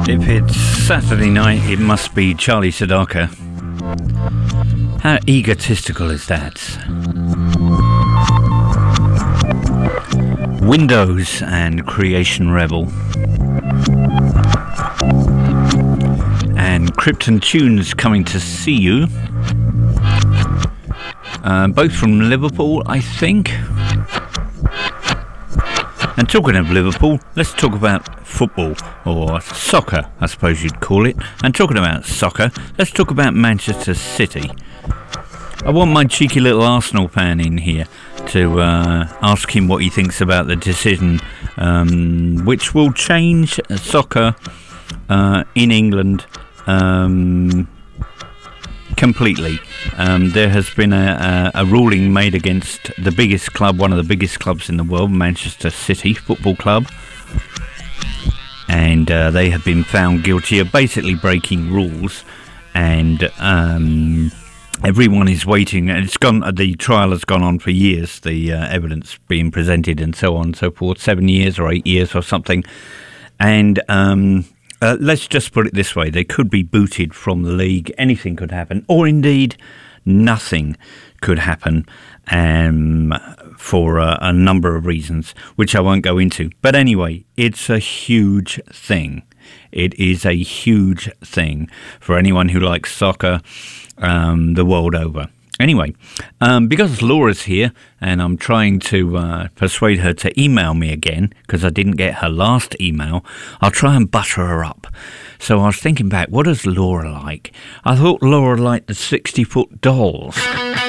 If it's Saturday night, it must be Charlie Sedaka. How egotistical is that? Windows and Creation Rebel. And Krypton Tunes Coming to See You. Both from Liverpool, I think. And talking of Liverpool, let's talk about football, or soccer, I suppose you'd call it. And talking about soccer, let's talk about Manchester City. I want my cheeky little Arsenal fan in here to ask him what he thinks about the decision, which will change soccer in England completely. There has been a ruling made against the biggest club, one of the biggest clubs in the world, Manchester City Football Club, and they have been found guilty of basically breaking rules, and everyone is waiting. It's gone. The trial has gone on for years, the evidence being presented and so on and so forth, 7 years or 8 years or something, and let's just put it this way, they could be booted from the league, anything could happen, or indeed nothing could happen, for a number of reasons, which I won't go into. But anyway, it's a huge thing. It is a huge thing for anyone who likes soccer the world over. Anyway, because Laura's here and I'm trying to persuade her to email me again because I didn't get her last email, I'll try and butter her up. So I was thinking back, what does Laura like? I thought Laura liked the 60-foot dolls.